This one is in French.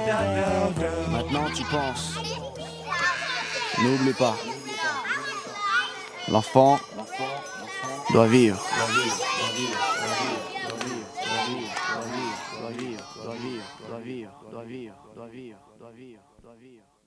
Maintenant tu penses. N'oublie pas. L'enfant doit vivre. Doit vivre.